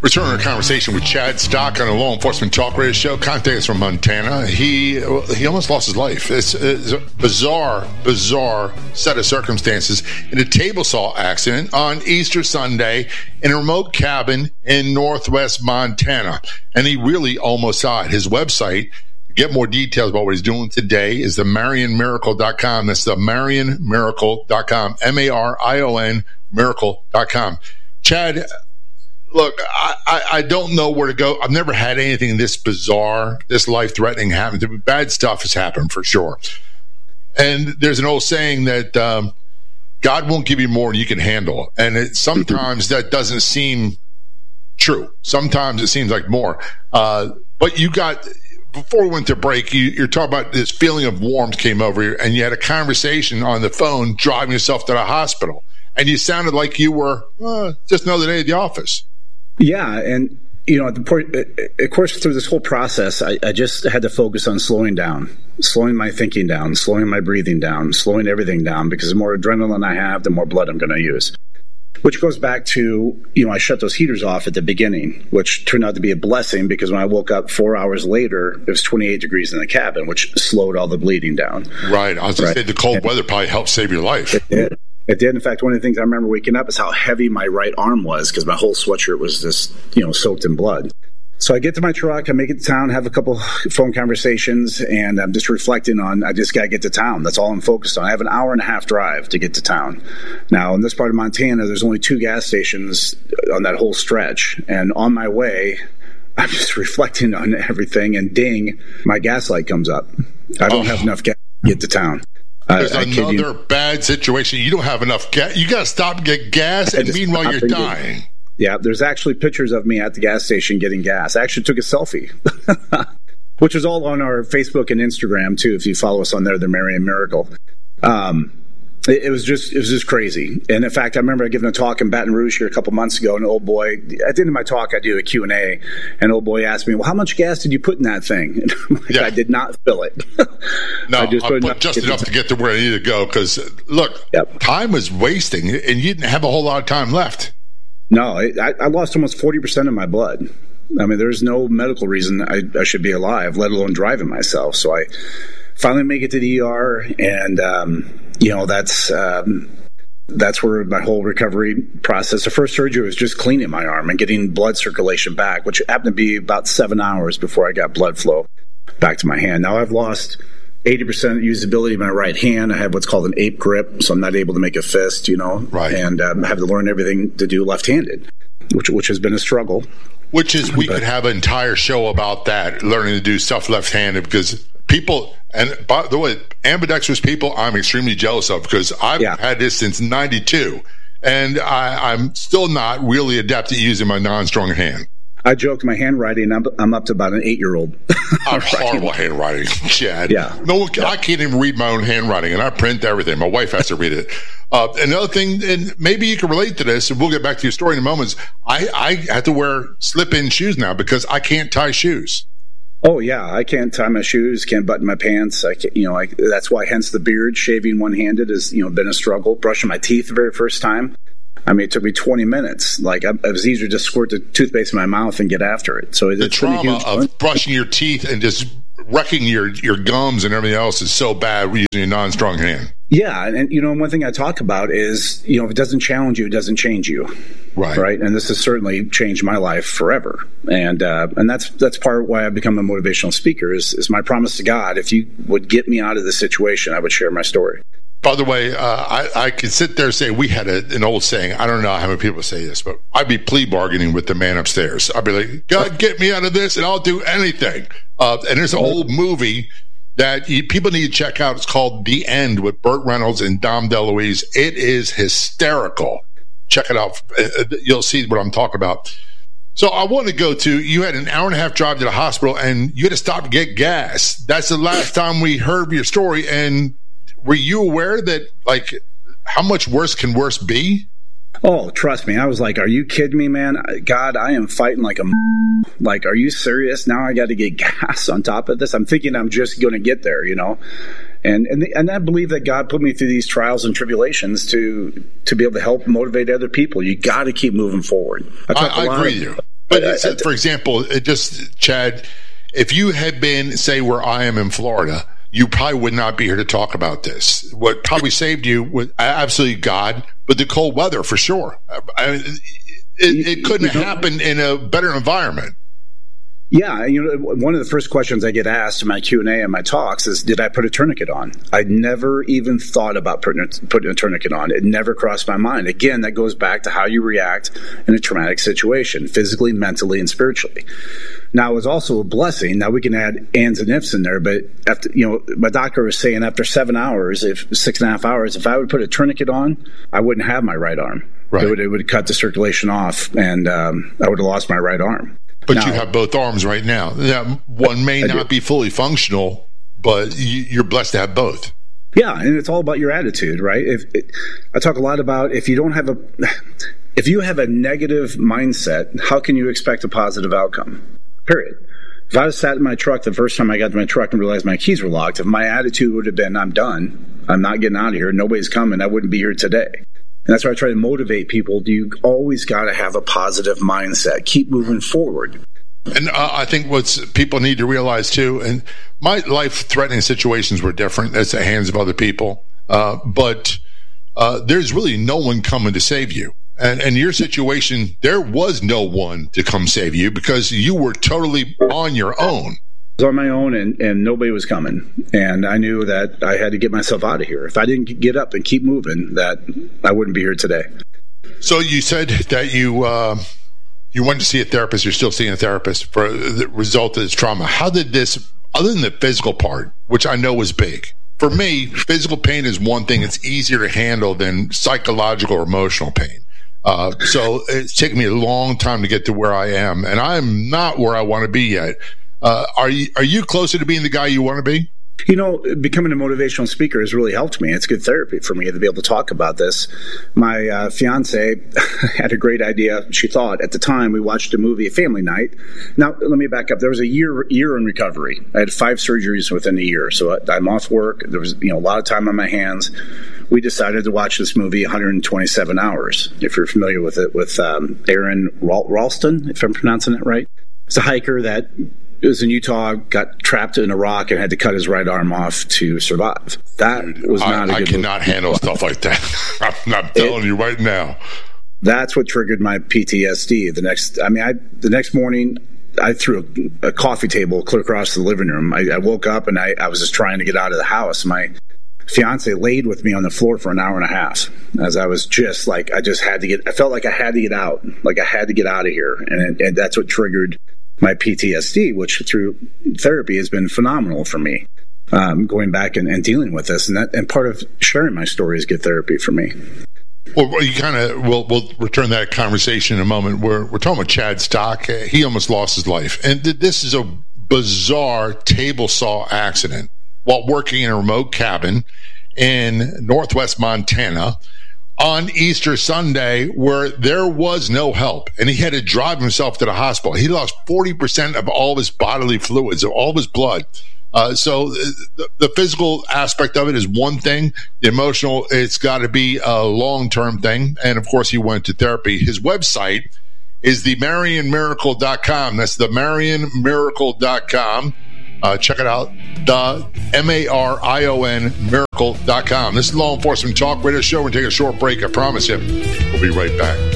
Returning our conversation with Chad Stock on a law enforcement talk radio show. Contact us from Montana. He almost lost his life. It's a bizarre set of circumstances in a table saw accident on Easter Sunday in a remote cabin in northwest Montana. And he really almost died. His website, to get more details about what he's doing today, is the MarionMiracle.com. That's the MarionMiracle.com. MARION Miracle.com. Chad, look, I don't know where to go. I've never had anything this bizarre, this life-threatening happen. Bad stuff has happened for sure. And there's an old saying that God won't give you more than you can handle. And sometimes that doesn't seem true. Sometimes it seems like more. But you got, before we went to break, you're talking about this feeling of warmth came over you, and you had a conversation on the phone driving yourself to the hospital. And you sounded like you were just another day at the office. Yeah, and of course, through this whole process, I just had to focus on slowing down, slowing my thinking down, slowing my breathing down, slowing everything down, because the more adrenaline I have, the more blood I'm going to use. Which goes back to, I shut those heaters off at the beginning, which turned out to be a blessing, because when I woke up 4 hours later, it was 28 degrees in the cabin, which slowed all the bleeding down. Right. I was going to say the cold weather probably helped save your life. It did. In fact, one of the things I remember waking up is how heavy my right arm was, because my whole sweatshirt was just, soaked in blood. So I get to my truck, I make it to town, have a couple phone conversations, and I'm just reflecting on, I just got to get to town. That's all I'm focused on. I have an hour and a half drive to get to town. Now, in this part of Montana, there's only 2 gas stations on that whole stretch. And on my way, I'm just reflecting on everything, and ding, my gas light comes up. I don't have enough gas to get to town. There's another bad situation. You don't have enough gas. You got to stop and get gas, and meanwhile you're dying. Yeah, there's actually pictures of me at the gas station getting gas. I actually took a selfie, which is all on our Facebook and Instagram too. If you follow us on there, the Marion Miracle. It was just crazy. And in fact, I remember giving a talk in Baton Rouge here a couple months ago, and an old boy, at the end of my talk, I do a Q&A, and an old boy asked me, well, how much gas did you put in that thing? And I'm like, I did not fill it. No, I put just enough to get to where I need to go, because, look, time was wasting, and you didn't have a whole lot of time left. No, I lost almost 40% of my blood. I mean, there's no medical reason I should be alive, let alone driving myself. So I finally make it to the ER, and that's where my whole recovery process. The first surgery was just cleaning my arm and getting blood circulation back, which happened to be about 7 hours before I got blood flow back to my hand. Now I've lost 80% usability of my right hand. I have what's called an ape grip, so I'm not able to make a fist, Right. And I have to learn everything to do left-handed, which has been a struggle. Which is, we could have an entire show about that, learning to do stuff left-handed, because people, and by the way, ambidextrous people, I'm extremely jealous of, because I've had this since 92, and I'm still not really adept at using my non-strong hand. I joked my handwriting, I'm up to about an 8-year-old. Horrible handwriting, Chad. Yeah. I can't even read my own handwriting, and I print everything. My wife has to read it. Another thing, and maybe you can relate to this, and we'll get back to your story in a moment, is I have to wear slip-in shoes now because I can't tie shoes. Oh, yeah. I can't tie my shoes, can't button my pants. I can't, that's why, hence the beard, shaving one-handed has, been a struggle. Brushing my teeth the very first time. I mean, it took me 20 minutes. Like, it was easier to just squirt the toothpaste in my mouth and get after it. So the trauma of brushing your teeth and just wrecking your gums and everything else is so bad using a non-strong hand. Yeah, and one thing I talk about is, if it doesn't challenge you, it doesn't change you. Right. And this has certainly changed my life forever. And that's part of why I've become a motivational speaker is my promise to God. If you would get me out of this situation, I would share my story. By the way, I could sit there and say, we had an old saying, I don't know how many people say this, but I'd be plea bargaining with the man upstairs. I'd be like, God, get me out of this and I'll do anything. And there's an old movie that people need to check out. It's called The End with Burt Reynolds and Dom DeLuise. It is hysterical. Check it out. You'll see what I'm talking about. So I want to go to, you had an hour and a half drive to the hospital and you had to stop to get gas. That's the last time we heard your story. And were you aware that, like, how much worse can worse be? Oh, trust me. I was like, are you kidding me, man? God, I am fighting like a like, are you serious? Now I got to get gas on top of this. I'm thinking I'm just going to get there, And I believe that God put me through these trials and tribulations to be able to help motivate other people. You got to keep moving forward. I agree with you. But for example, Chad, if you had been, say, where I am in Florida, you probably would not be here to talk about this. What probably saved you was absolutely God, but the cold weather for sure. I mean, it couldn't have happened in a better environment. Yeah, one of the first questions I get asked in my Q&A and my talks is, did I put a tourniquet on? I never even thought about putting a tourniquet on. It never crossed my mind. Again, that goes back to how you react in a traumatic situation, physically, mentally, and spiritually. Now, it was also a blessing. Now, we can add ands and ifs in there, but after, my doctor was saying after 7 hours, 6.5 hours, if I would put a tourniquet on, I wouldn't have my right arm. Right. It would cut the circulation off, and I would have lost my right arm. But you have both arms right now. One may not be fully functional, but you're blessed to have both. Yeah, and it's all about your attitude, right? I talk a lot about if you have a negative mindset, how can you expect a positive outcome? Period. If I was sat in my truck the first time I got to my truck and realized my keys were locked, if my attitude would have been, I'm done, I'm not getting out of here, nobody's coming, I wouldn't be here today. And that's why I try to motivate people. You always got to have a positive mindset. Keep moving forward. And I think what people need to realize, too, and my life-threatening situations were different. That's the hands of other people. But there's really no one coming to save you. And in your situation, there was no one to come save you because you were totally on your own. I was on my own, and nobody was coming. And I knew that I had to get myself out of here. If I didn't get up and keep moving, that I wouldn't be here today. So you said that you went to see a therapist. You're still seeing a therapist for the result of this trauma. How did this, other than the physical part, which I know was big, for me, physical pain is one thing. It's easier to handle than psychological or emotional pain. So it's taken me a long time to get to where I am, and I'm not where I want to be yet. Are you closer to being the guy you want to be? Becoming a motivational speaker has really helped me. It's good therapy for me to be able to talk about this. My fiance had a great idea. She thought at the time we watched a movie, a family night. Now, let me back up. There was a year in recovery. I had 5 surgeries within a year. So I'm off work. There was a lot of time on my hands. We decided to watch this movie 127 Hours, if you're familiar with it, with Aaron Ralston, if I'm pronouncing it right. It's a hiker that was in Utah, got trapped in a rock, and had to cut his right arm off to survive. That was not a good I cannot handle stuff like that. I'm telling you right now. That's what triggered my PTSD. The next morning, I threw a coffee table clear across the living room. I woke up, and I was just trying to get out of the house. My fiance laid with me on the floor for an hour and a half as I was just like, I felt like I had to get out, like I had to get out of here. And that's what triggered my PTSD, which through therapy has been phenomenal for me, going back and dealing with this. And part of sharing my story is good therapy for me. Well, we'll return that conversation in a moment. We're talking about Chad Stock. He almost lost his life. And this is a bizarre table saw accident while working in a remote cabin in northwest Montana on Easter Sunday, where there was no help, and he had to drive himself to the hospital. He lost 40% of all of his bodily fluids, of all of his blood. So the physical aspect of it is one thing. The emotional, it's got to be a long-term thing. And, of course, he went to therapy. His website is themarionmiracle.com. That's themarionmiracle.com. Check it out, the MARION miracle.com. This is Law Enforcement Talk Radio Show. We're going to take a short break. I promise you. We'll be right back.